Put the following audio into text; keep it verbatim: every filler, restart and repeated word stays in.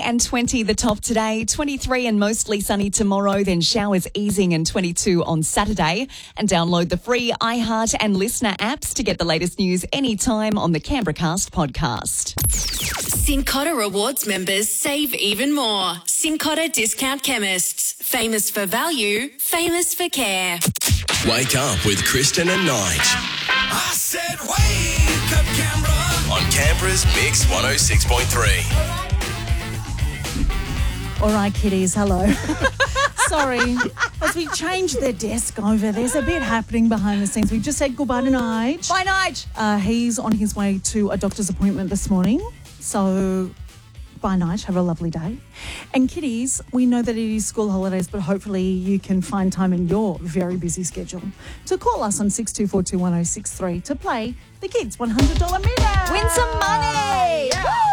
and twenty the top today, twenty-three and mostly sunny tomorrow, then showers easing and twenty-two on Saturday. And download the free iHeart and Listener apps to get the latest news anytime on the Canberracast podcast. Cincotta Rewards members save even more. Cincotta Discount Chemists. Famous for value, famous for care. Wake up with Kristen and Nige. I said wake up, Canberra. On Canberra's Mix one oh six point three. All right, kiddies, hello. Sorry, as we change the desk over, there's a bit happening behind the scenes. We just said goodbye to Nige. Bye, Nige. Uh, he's on his way to a doctor's appointment this morning. So, bye, Nige. Have a lovely day. And kiddies, we know that it is school holidays, but hopefully you can find time in your very busy schedule to call us on six two four two one oh six three to play the Kids one hundred dollars Minute. Win some money. Woo!